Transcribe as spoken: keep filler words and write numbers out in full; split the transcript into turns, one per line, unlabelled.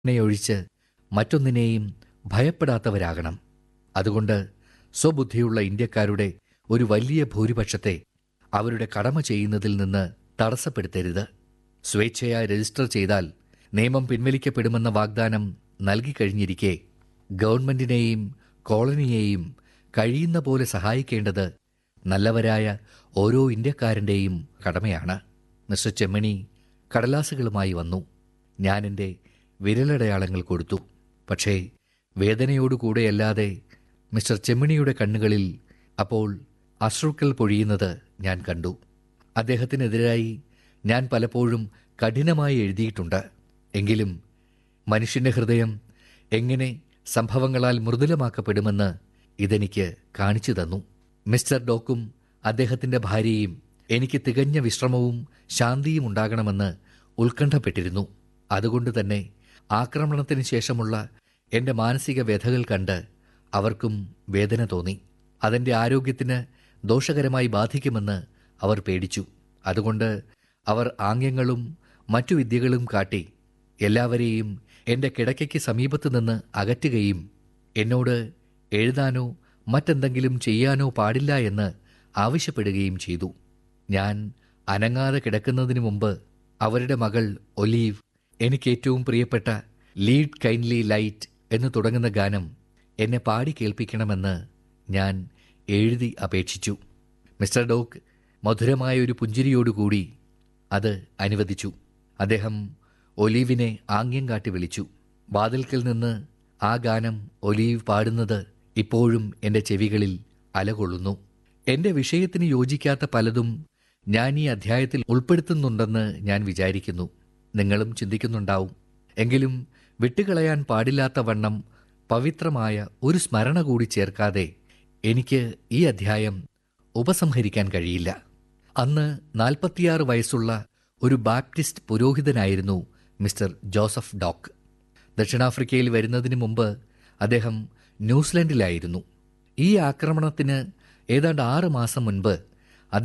നെയൊഴിച്ച് മറ്റൊന്നിനെയും ഭയപ്പെടാത്തവരാകണം. അതുകൊണ്ട് സ്വബുദ്ധിയുള്ള ഇന്ത്യക്കാരുടെ ഒരു വലിയ ഭൂരിപക്ഷത്തെ അവരുടെ കടമ ചെയ്യുന്നതിൽ നിന്ന് തടസ്സപ്പെടുത്തരുത്. സ്വേച്ഛയാ രജിസ്റ്റർ ചെയ്താൽ നിയമം പിൻവലിക്കപ്പെടുമെന്ന വാഗ്ദാനം നൽകിക്കഴിഞ്ഞിരിക്കെ ഗവൺമെന്റിനെയും കോളനിയെയും കഴിയുന്ന പോലെ സഹായിക്കേണ്ടത് നല്ലവരായ ഓരോ ഇന്ത്യക്കാരൻ്റെയും കടമയാണ്. മിസ്റ്റർ ചെമ്മണി കടലാസുകളുമായി വന്നു. ഞാൻ എൻ്റെ വിരലടയാളങ്ങൾ കൊടുത്തു. പക്ഷേ വേദനയോടുകൂടെയല്ലാതെ മിസ്റ്റർ ചെമ്മണിയുടെ കണ്ണുകളിൽ അപ്പോൾ അശ്രുക്കൾ പൊഴിയുന്നത് ഞാൻ കണ്ടു. അദ്ദേഹത്തിനെതിരായി ഞാൻ പലപ്പോഴും കഠിനമായി എഴുതിയിട്ടുണ്ട്. എങ്കിലും മനുഷ്യൻ്റെ ഹൃദയം എങ്ങനെ സംഭവങ്ങളാൽ മൃദുലമാക്കപ്പെടുമെന്ന് ഇതെനിക്ക് കാണിച്ചു തന്നു. മിസ്റ്റർ ഡോക്കും അദ്ദേഹത്തിൻ്റെ ഭാര്യയും എനിക്ക് തികഞ്ഞ വിശ്രമവും ശാന്തിയും ഉണ്ടാകണമെന്ന് ഉത്കണ്ഠപ്പെട്ടിരുന്നു. അതുകൊണ്ട് തന്നെ ആക്രമണത്തിന് ശേഷമുള്ള എൻ്റെ മാനസിക വ്യഥകൾ കണ്ട് അവർക്കും വേദന തോന്നി. അതെൻ്റെ ആരോഗ്യത്തിന് ദോഷകരമായി ബാധിക്കുമെന്ന് അവർ പേടിച്ചു. അതുകൊണ്ട് അവർ ആംഗ്യങ്ങളും മറ്റു വിദ്യകളും കാട്ടി എല്ലാവരെയും എൻ്റെ കിടക്കയ്ക്ക് സമീപത്തു നിന്ന് അകറ്റുകയും എന്നോട് എഴുതാനോ മറ്റെന്തെങ്കിലും ചെയ്യാനോ പാടില്ല എന്ന് ആവശ്യപ്പെടുകയും ചെയ്തു. ഞാൻ അനങ്ങാതെ കിടക്കുന്നതിന് മുമ്പ് അവരുടെ മകൾ ഒലീവ് എനിക്കേറ്റവും പ്രിയപ്പെട്ട ലീഡ് കൈൻഡ്ലി ലൈറ്റ് എന്ന് തുടങ്ങുന്ന ഗാനം എന്നെ പാടി കേൾപ്പിക്കണമെന്ന് ഞാൻ എഴുതി അപേക്ഷിച്ചു. മിസ്റ്റർ ഡോക്ക് മധുരമായ ഒരു പുഞ്ചിരിയോടുകൂടി അത് അനുവദിച്ചു. അദ്ദേഹം ഒലീവിനെ ആംഗ്യം കാട്ടി വിളിച്ചു. വാതിൽക്കൽ നിന്ന് ആ ഗാനം ഒലീവ് പാടുന്നത് ഇപ്പോഴും എൻ്റെ ചെവികളിൽ അലകൊള്ളുന്നു. എൻ്റെ വിഷയത്തിന് യോജിക്കാത്ത പലതും ഞാൻ ഈ അധ്യായത്തിൽ ഉൾപ്പെടുത്തുന്നുണ്ടെന്ന് ഞാൻ വിചാരിക്കുന്നു. നിങ്ങളും ചിന്തിക്കുന്നുണ്ടാവും. എങ്കിലും വിട്ടുകളയാൻ പാടില്ലാത്ത വണ്ണം പവിത്രമായ ഒരു സ്മരണ കൂടി ചേർക്കാതെ എനിക്ക് ഈ അധ്യായം ഉപസംഹരിക്കാൻ കഴിയില്ല. അന്ന് നാൽപ്പത്തിയാറ് വയസ്സുള്ള ഒരു ബാപ്റ്റിസ്റ്റ് പുരോഹിതനായിരുന്നു മിസ്റ്റർ ജോസഫ് ഡോക്ക്. ദക്ഷിണാഫ്രിക്കയിൽ വരുന്നതിന് മുമ്പ് അദ്ദേഹം ന്യൂസിലൻഡിലായിരുന്നു. ഈ ആക്രമണത്തിന് ഏതാണ്ട് ആറ് മാസം മുൻപ്